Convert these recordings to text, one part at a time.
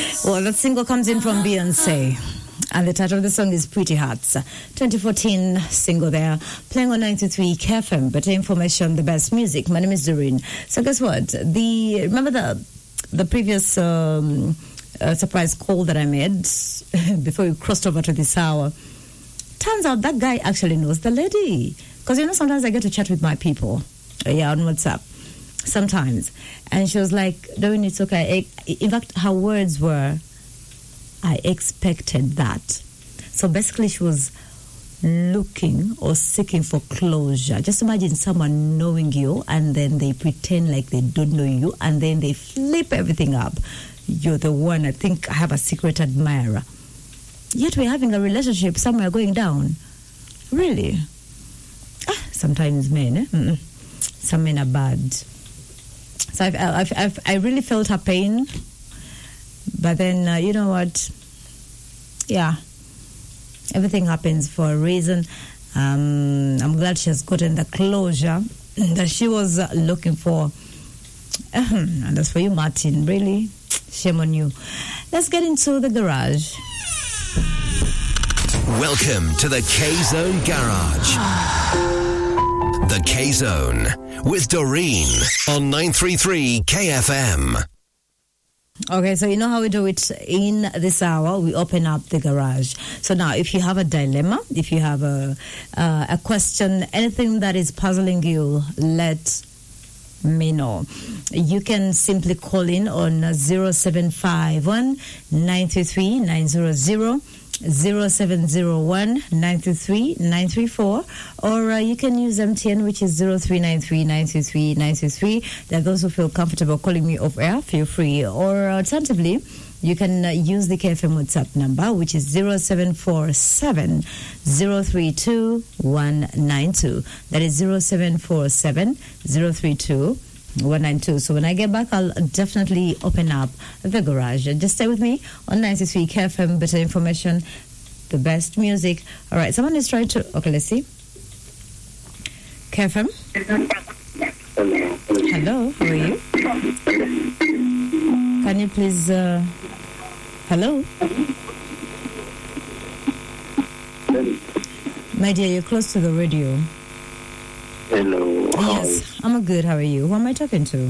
Well, that single comes in from Beyonce. And the title of the song is Pretty Hearts. 2014 single there. Playing on 93 KFM. Better information, the best music. My name is Doreen. So guess what? Remember the previous surprise call that I made before we crossed over to this hour? Turns out that guy actually knows the lady. Because, sometimes I get to chat with my people. On WhatsApp. Sometimes. And she was like, Doreen, it's okay. In fact, her words were, I expected that. So basically she was looking or seeking for closure. Just imagine someone knowing you and then they pretend like they don't know you and then they flip everything up. You're the one, I think I have a secret admirer. Yet we're having a relationship somewhere going down. Really? Sometimes men, some men are bad. So I really felt her pain. But then, you know what? Yeah. Everything happens for a reason. I'm glad she has gotten the closure that she was looking for. And that's for you, Martin. Really? Shame on you. Let's get into the garage. Welcome to the K-Zone Garage. The K-Zone with Doreen on 933 KFM. Okay, so you know how we do it in this hour? We open up the garage. So now, if you have a dilemma, if you have a question, anything that is puzzling you, let me know. You can simply call in on 0751 933 900. 0701 933 934, or you can use MTN, which is 0393 933 933. There are those who feel comfortable calling me off air, feel free. Or alternatively, you can use the KFM WhatsApp number, which is 0747 032 192. That is 0747 032 192. So when I get back, I'll definitely open up the garage. Just stay with me on 93 KFM. Better information, the best music. All right, someone is trying to. Okay, let's see. KFM. Hello, how are you? Can you please? Hello. My dear, you're close to the radio. Hello. Yes, I'm good. How are you? Who am I talking to?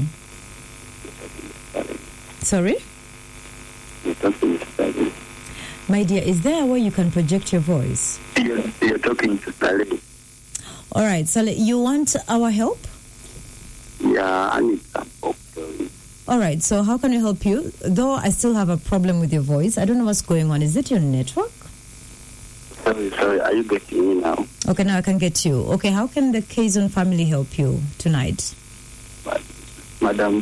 Sorry? You're talking to Sally. My dear, is there a way you can project your voice? You're talking to Sally. All right, Sally, you want our help? Yeah, I need some help. All right, so how can we help you? Though I still have a problem with your voice. I don't know what's going on. Is it your network? Sorry, are you getting me now? Okay, now I can get you. Okay, how can the K-Zone family help you tonight? Madam,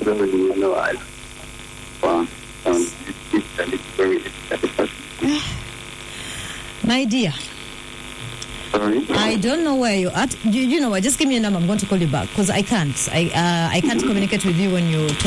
My dear. Sorry? I don't know where you're at. You know what? Just give me a number. I'm going to call you back because I can't. I can't communicate with you when you talk.